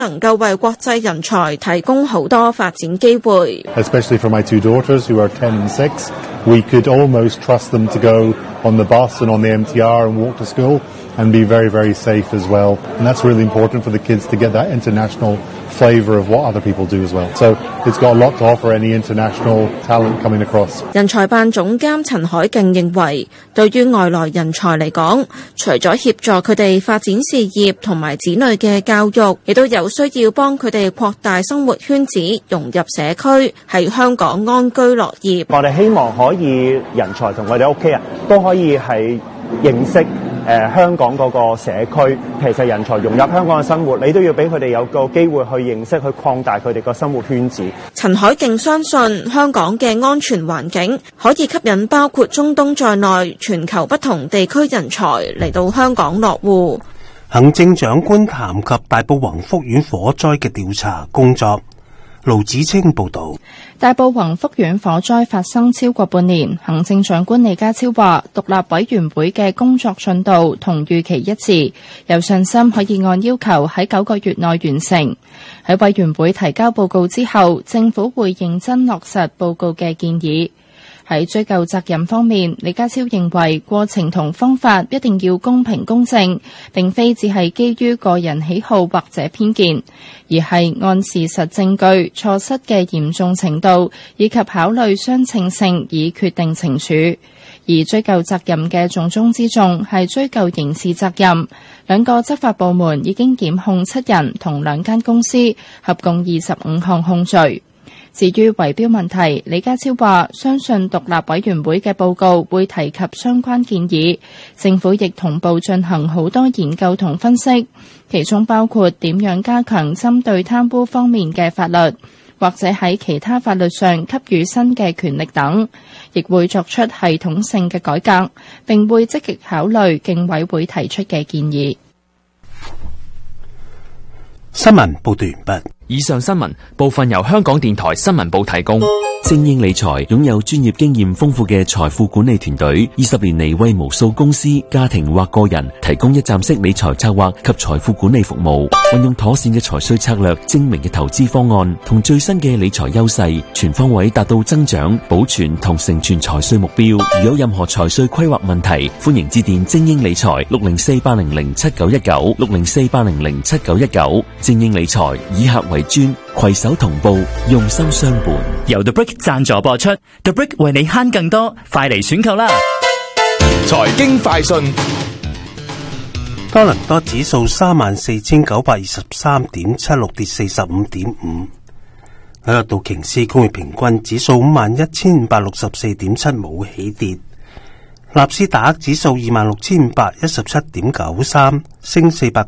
能夠為國際人才提供好多發展機會。 Especially for my two daughters who are 10 and 6, we could almost trust them to go on the bus and on the MTR and walk to school and be very, very safe as well. And that's really important for the kids to get that international flavour of what other people do as well. So it's got a lot to offer any international talent coming across. 人才辦總監陳海勁認為，對於外來人才嚟講，除咗協助佢哋發展事業同埋子女嘅教育，亦都有需要幫佢哋擴大生活圈子，融入社區，喺香港安居樂業。 我哋希望可以人才同我哋屋企人都可以係認識香港嗰個社區，其實人才融入香港嘅生活，你都要俾佢哋有個機會去認識，去擴大佢哋個生活圈子。 陳海勁相信香港嘅安全環境可以吸引包括中東在內全球不同地區人才嚟到香港落戶。 行政長官談及大埔宏福苑火災嘅調查工作。盧子清報道。 大埔宏福苑火災發生超過半年，行政長官李家超話，獨立委員會嘅工作進度同預期一致，有信心可以按要求喺9個月內完成。喺委員會提交報告之後，政府會認真落實報告嘅建議。喺追究責任方面，李家超認為過程同方法一定要公平公正，並非只係基於個人喜好或者偏見，而係按事實證據、錯失嘅嚴重程度以及考慮相稱性以決定懲處。而追究責任嘅重中之重係追究刑事責任。2個執法部門已經檢控7人同2間公司，合共25項控罪。至於圍標問題，李家超話相信獨立委員會嘅報告會提及相關建議，政府亦同步進行好多研究同分析，其中包括點樣加強針對貪污方面嘅法律，或者喺其他法律上給予新嘅權力等，亦會作出系統性嘅改革，並會積極考慮競委會提出嘅建議。 新聞報道完畢。 以上新聞部分由香港電台新聞部提供。 精英理財擁有專業經驗豐富嘅財富管理團隊，20年嚟為無數公司、家庭或個人提供一站式理財策劃及財富管理服務。運用妥善嘅財稅策略、精明嘅投資方案同最新嘅理財優勢，全方位達到增長、保存同成全財稅目標。如有任何財稅規劃問題，歡迎致電精英理財604-800-7919 604-800-7919。精英理財以客為專，攜手同步，用心相伴。 由 The Brick 贊助播出 ，The Brick 為你慳更多，快嚟選購啦！ 財經快訊， 多倫多指數34,923.76跌45.5，紐約道瓊斯工業平均指數51,564.7冇起跌，納斯達克指數26,517.93升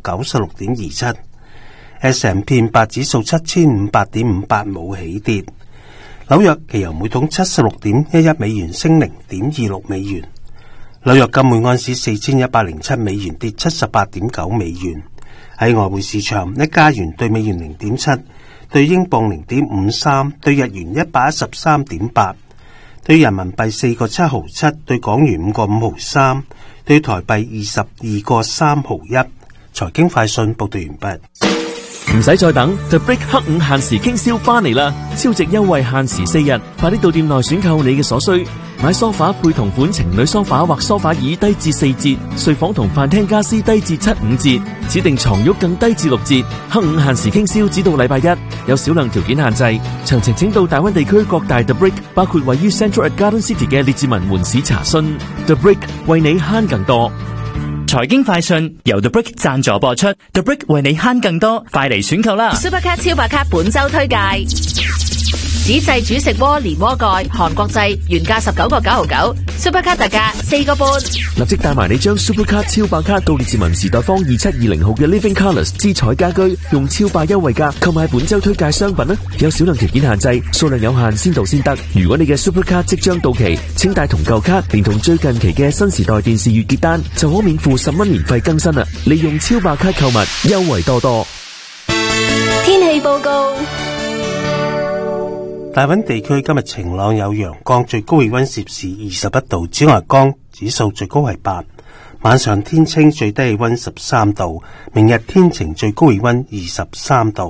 496.27。S&P 500指數7,500.58冇起跌，紐約期油每桶76.11美元升0.26美元，紐約金每盎司4,107美元跌78.9美元。喺外匯市場，一加元對美元0.7，對英鎊0.53，對日元113.8，對人民幣4個7毫7，對港元5個5毫3，對台幣22個3毫1。財經快訊報道完畢。 唔使再等 ，The Brick 黑五限時傾銷翻嚟啦！超值優惠限時4日，快啲到店內選購你嘅所需。買梳化配同款情侶梳化或梳化椅低至4折，睡房同飯廳家私低至7-5折，指定床褥更低至6折。黑五限時傾銷只到禮拜1，有少量條件限制。詳情請到大灣地區各大 The Brick， 包括位於 Central at Garden City 嘅列治文門市查詢。The Brick 為你慳更多。 財經快訊由 The Brick 贊助播出 ，The Brick 為你慳更多，快嚟選購啦 ！Supercard 超白卡本周推介，紙製煮食鍋連鍋蓋，韓國製，原價19.99 ，Supercard 特價4個半。 立即帶埋你將 Supercard 超白卡到列治文時代坊2720號嘅 Living Colours 之彩家居，用超霸優惠價購買本周推介商品啦！有少量條件限制，數量有限，先到先得。如果你嘅 Supercard 即將到期，請帶同舊卡，連同最近期嘅新時代電視月結單，就可免付10蚊年費更新啦！利用超白卡購物，優惠多多。 天氣報告。 大溫地區今日晴朗有陽光，最高氣溫攝氏21度，紫外光指數最高係8。晚上天清，最低氣溫13度。明日天晴，最高氣溫23度。